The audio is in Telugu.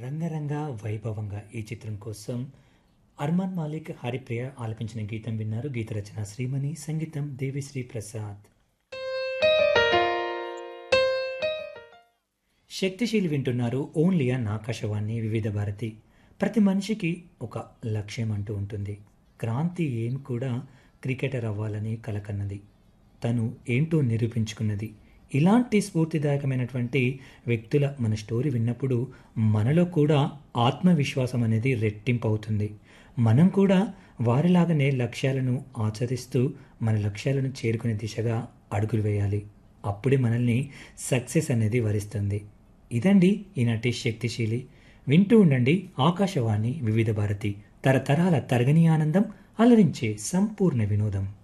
రంగరంగ వైభవంగా ఈ చిత్రం కోసం అర్మాన్ మాలిక్ హరిప్రియ ఆలపించిన గీతం విన్నారు. గీత రచన శ్రీమణి, సంగీతం దేవిశ్రీ ప్రసాద్. శక్తిశీలి వింటున్నారు ఓన్లీ అన్ ఆకాశవాణి వివిధ భారతి. ప్రతి మనిషికి ఒక లక్ష్యం అంటూ ఉంటుంది. క్రాంతి ఏం కూడా క్రికెటర్ అవ్వాలని కలకన్నది, తను ఏంటో నిరూపించుకున్నది. ఇలాంటి స్ఫూర్తిదాయకమైనటువంటి వ్యక్తుల మన స్టోరీ విన్నప్పుడు మనలో కూడా ఆత్మవిశ్వాసం అనేది రెట్టింపు అవుతుంది. మనం కూడా వారిలాగానే లక్ష్యాలను ఆచరిస్తూ మన లక్ష్యాలను చేరుకునే దిశగా అడుగులు వేయాలి. అప్పుడే మనల్ని సక్సెస్ అనేది వరిస్తుంది. ఇదండి ఈనాటి శక్తిశీలి. వింటూ ఉండండి ఆకాశవాణి వివిధ భారతి, తరతరాల తరగని ఆనందం, అలరించే సంపూర్ణ వినోదం.